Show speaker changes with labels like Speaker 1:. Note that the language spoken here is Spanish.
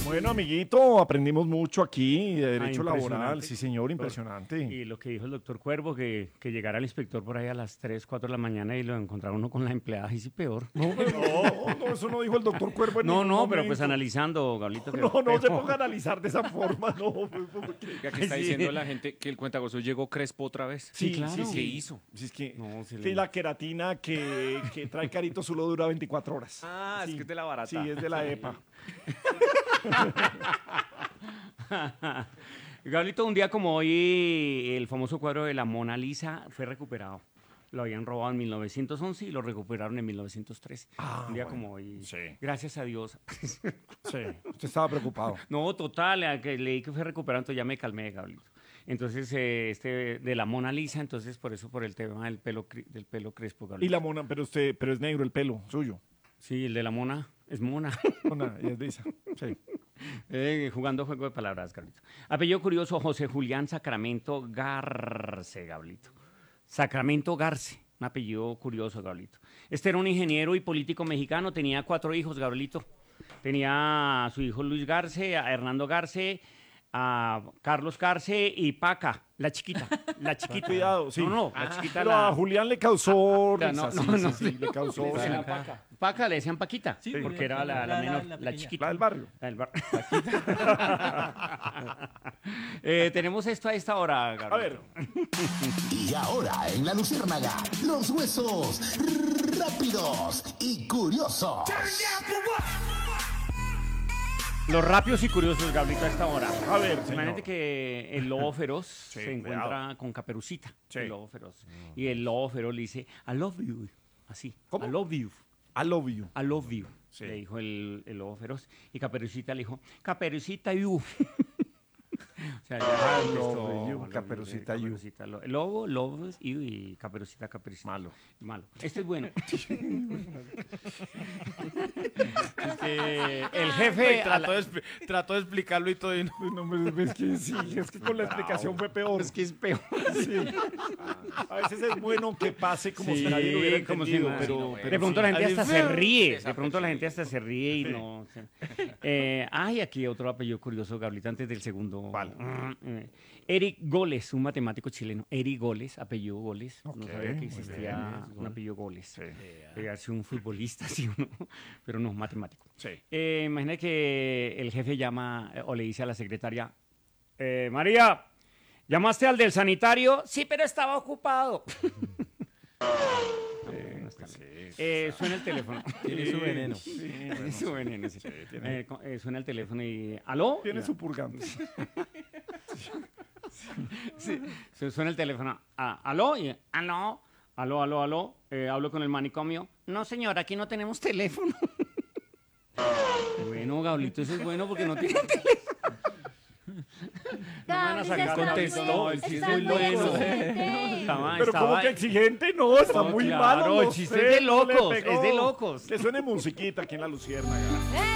Speaker 1: Bueno, amiguito, aprendimos mucho aquí de derecho laboral.
Speaker 2: Impresionante.
Speaker 1: Sí, señor, impresionante.
Speaker 2: Y lo que dijo el doctor Cuervo, que llegara el inspector por ahí a las 3, 4 de la mañana y lo encontrara uno con la empleada, y sí peor.
Speaker 1: No, eso no dijo el doctor Cuervo en
Speaker 2: No,
Speaker 1: ningún
Speaker 2: no, pero pues
Speaker 1: momento.
Speaker 2: analizando, Gablito. que
Speaker 1: No se
Speaker 2: peor.
Speaker 1: ponga a analizar de esa forma, no.
Speaker 3: Oiga, que está
Speaker 2: Sí.
Speaker 3: diciendo la gente que el cuentagozo llegó crespo otra vez.
Speaker 2: Sí, claro.
Speaker 3: ¿Qué hizo?
Speaker 1: Sí, es que
Speaker 2: No, sí,
Speaker 1: sí, la queratina que trae Carito solo dura 24 horas.
Speaker 3: Ah,
Speaker 1: Sí.
Speaker 3: es que es de la barata.
Speaker 1: Sí, es de la EPA.
Speaker 2: Gablito, un día como hoy, el famoso cuadro de la Mona Lisa fue recuperado. Lo habían robado en 1911 y lo recuperaron en 1913. Un día como hoy.
Speaker 1: sí.
Speaker 2: Gracias a Dios.
Speaker 1: Sí, usted estaba preocupado.
Speaker 2: No, total, a que leí que fue recuperado, entonces ya me calmé, Gablito. Entonces, de la Mona Lisa, entonces por eso, por el tema del pelo crespo, Gablito.
Speaker 1: Y la mona, pero es negro el pelo suyo.
Speaker 2: Sí, el de la mona es mona.
Speaker 1: Mona, y es lisa. Sí.
Speaker 2: Jugando juego de palabras, Gablito. Apellido curioso, José Julián Sacramento Garce, Gablito. Sacramento Garce, un apellido curioso, Gablito. Este era un ingeniero y político mexicano, tenía 4 hijos, Gablito. Tenía a su hijo Luis Garce, a Hernando Garce, a Carlos Garce y Paca, la chiquita. La chiquita.
Speaker 1: Cuidado, sí.
Speaker 2: No, la chiquita.
Speaker 1: Pero a Julián le causó risa,
Speaker 2: no,
Speaker 1: sí,
Speaker 2: no,
Speaker 1: sí, le causó.
Speaker 2: Le decían
Speaker 1: sí.
Speaker 2: Paca. Paca le decían Paquita,
Speaker 4: Sí,
Speaker 2: porque era la menor, la
Speaker 4: pequeña.
Speaker 2: chiquita.
Speaker 1: La del barrio.
Speaker 2: La del bar. Tenemos esto a esta hora, Gabriel.
Speaker 1: A ver,
Speaker 5: Y ahora en la Luciérnaga, los huesos rápidos y curiosos.
Speaker 2: Los rápidos y curiosos, Gabriel, a esta hora.
Speaker 1: a ver,
Speaker 2: Imagínate
Speaker 1: señor.
Speaker 2: que el lobo feroz se encuentra
Speaker 1: cuidado.
Speaker 2: con Caperucita,
Speaker 1: Sí.
Speaker 2: el lobo feroz. Y el lobo feroz le dice, I love you, así,
Speaker 1: ¿Cómo?
Speaker 2: I love you.
Speaker 1: I love you.
Speaker 2: I love you,
Speaker 1: Sí.
Speaker 2: le dijo el lobo feroz. Y Caperucita le dijo, Caperucita you. O sea, ya
Speaker 1: love you, Caperucita you.
Speaker 2: El lobo, lobo you y Caperucita.
Speaker 1: Malo.
Speaker 2: Malo. Este es bueno. El jefe...
Speaker 4: Trató de explicarlo y todo. Y no.
Speaker 1: No, es que sí, es que con la explicación fue peor.
Speaker 2: Es que es peor.
Speaker 1: Sí. A veces es bueno que pase como si
Speaker 2: Sí,
Speaker 1: nadie lo hubiera
Speaker 2: como si
Speaker 1: entendido,
Speaker 2: no-
Speaker 1: pero,
Speaker 2: de
Speaker 1: pero
Speaker 2: pronto
Speaker 1: sí.
Speaker 2: la gente hasta se ríe.
Speaker 3: Esa
Speaker 2: De pronto la gente hasta se ríe y no. O sea. Ay, aquí otro apellido curioso, Gablita, antes del segundo.
Speaker 1: ¿Cuál?
Speaker 2: Eric Goles, un matemático chileno. Eric Goles, apellido Goles.
Speaker 1: Ok,
Speaker 2: No sabía que
Speaker 1: muy
Speaker 2: existía un apellido Goles.
Speaker 1: Sí.
Speaker 2: Pegarse un futbolista, sí o no. Pero no, matemático.
Speaker 1: Sí.
Speaker 2: Imagina que el jefe llama o le dice a la secretaria: María, ¿llamaste al del sanitario? Sí, pero estaba ocupado. Suena el teléfono.
Speaker 4: Tiene su veneno.
Speaker 2: Tiene su veneno, sí. Suena el teléfono y... ¿Aló?
Speaker 1: Tiene su purgante.
Speaker 2: Sí, suena el teléfono. ¿Aló? ¿Aló? ¿Aló? ¿Hablo con el manicomio? No, señor, aquí no tenemos teléfono. Bueno, Gablito, eso es bueno porque no tiene teléfono. No me van a sacar
Speaker 4: contestó,
Speaker 2: el chiste
Speaker 4: está
Speaker 2: es
Speaker 4: muy
Speaker 2: bueno.
Speaker 4: exigente.
Speaker 1: Pero como que exigente, no, está
Speaker 2: No,
Speaker 1: muy
Speaker 2: claro,
Speaker 1: malo. no
Speaker 2: el chiste
Speaker 1: sé,
Speaker 2: es de
Speaker 1: no le
Speaker 2: locos,
Speaker 1: pegó.
Speaker 2: es de locos.
Speaker 1: Que suene musiquita aquí en la Luciérnaga.